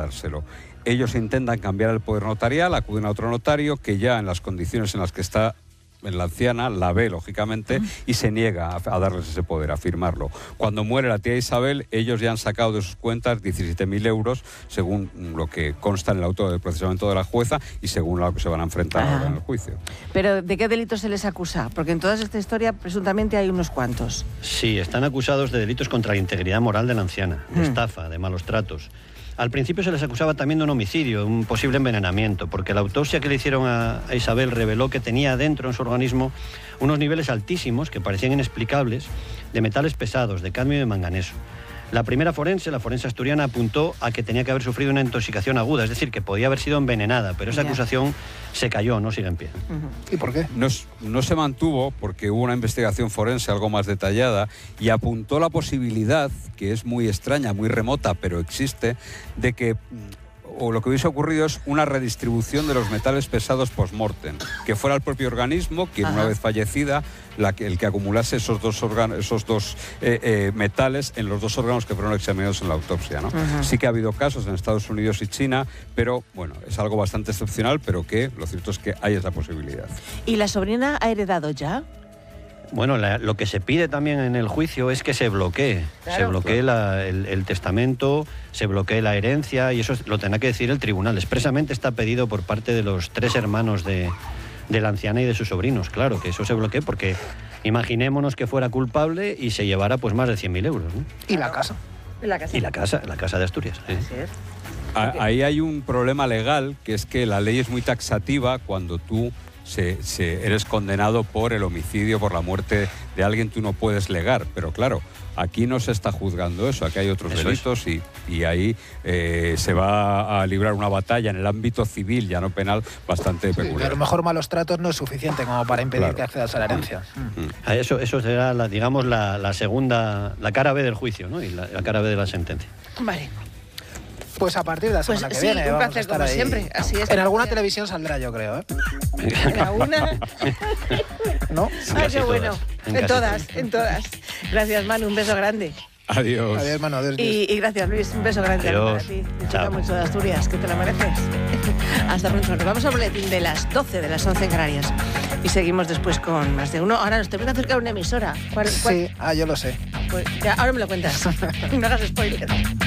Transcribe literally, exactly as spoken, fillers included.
dárselo. Ellos intentan cambiar el poder notarial, acuden a otro notario que ya en las condiciones en las que está en la anciana la ve, lógicamente, y se niega a, a darles ese poder, a firmarlo. Cuando muere la tía Isabel, ellos ya han sacado de sus cuentas diecisiete mil euros, según lo que consta en el auto de procesamiento de la jueza y según lo que se van a enfrentar ah. ahora en el juicio. Pero ¿de qué delitos se les acusa? Porque en toda esta historia presuntamente hay unos cuantos. Sí, están acusados de delitos contra la integridad moral de la anciana, de mm. estafa, de malos tratos. Al principio se les acusaba también de un homicidio, un posible envenenamiento, porque la autopsia que le hicieron a, a Isabel reveló que tenía dentro en su organismo unos niveles altísimos, que parecían inexplicables, de metales pesados, de cadmio y de manganeso. La primera forense, la forense asturiana, apuntó a que tenía que haber sufrido una intoxicación aguda, es decir, que podía haber sido envenenada, pero esa Ya. acusación se cayó, no sigue en pie. Uh-huh. ¿Y por qué? No, no se mantuvo porque hubo una investigación forense algo más detallada y apuntó la posibilidad, que es muy extraña, muy remota, pero existe, de que o lo que hubiese ocurrido es una redistribución de los metales pesados post-mortem, que fuera el propio organismo quien, Ajá. una vez fallecida, la que, el que acumulase esos dos, organ, esos dos eh, eh, metales en los dos órganos que fueron examinados en la autopsia, ¿no? Ajá. Sí que ha habido casos en Estados Unidos y China, pero bueno, es algo bastante excepcional, pero que lo cierto es que hay esa posibilidad. ¿Y la sobrina ha heredado ya? Bueno, la, lo que se pide también en el juicio es que se bloquee, claro, se bloquee la, el, el testamento, se bloquee la herencia, y eso lo tendrá que decir el tribunal. Expresamente está pedido por parte de los tres hermanos de, de la anciana y de sus sobrinos, claro, que eso se bloquee, porque imaginémonos que fuera culpable y se llevara pues más de cien mil euros, ¿no? ¿Y la casa? La casa. Y la casa, la casa de Asturias. ¿Sí? Así es. Ahí hay un problema legal, que es que la ley es muy taxativa cuando tú Se, se, eres condenado por el homicidio, por la muerte de alguien, tú no puedes legar, pero claro, aquí no se está juzgando eso, aquí hay otros eso delitos y, y ahí eh, se va a librar una batalla en el ámbito civil, ya no penal, bastante sí, peculiar. A lo mejor malos tratos no es suficiente como para impedir claro. que accedas a la herencia. Mm. Eso, eso será, la, digamos, la, la segunda, la cara B del juicio, ¿no? Y la, la cara B de la sentencia. Vale. Pues a partir de la semana pues, que sí, viene un vamos placer, a estar como ahí. siempre. Así es. En alguna televisión saldrá, yo creo, ¿eh? En alguna. ¿No? Ah, qué bueno. En, en todas, todas, en todas. Gracias, Manu, un beso grande. Adiós. Adiós, Manu. Adiós, y, y gracias, Luis, un beso grande Adiós. para ti. Disfruta mucho de Asturias, que te la mereces. Hasta pronto. Nos vamos al boletín de las doce, de las once en Canarias. Y seguimos después con más de uno. Ahora nos tenemos que acercar a una emisora. ¿Cuál, cuál? Sí, ah, yo lo sé. Pues ya, ahora me lo cuentas. No hagas spoiler.